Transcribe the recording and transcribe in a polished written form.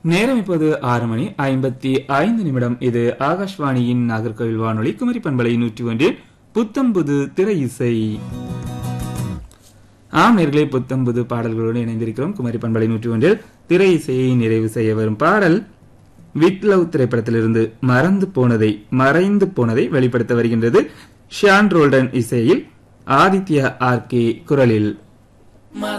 நேரம் இப்போது 6:55. இது ஆகாஷ்வாணியின் நாகர்கோவில் வானொலி குமரி பண்பலை 101 புத்தம்புது திரை இசை. நேயர்களே, புத்தம்புது பாடல்களோடு இணைந்திருக்கிறோம். குமரி பண்பலை 101 திரை இசையை நிறைவு செய்ய வரும் பாடல் வித் லவ் திரைப்படத்திலிருந்து மறைந்து போனதை வெளிப்படுத்த வருகின்றது. ஷான் ரோல்டன் இசையில் ஆதித்யா ஆர்கே குரலில்.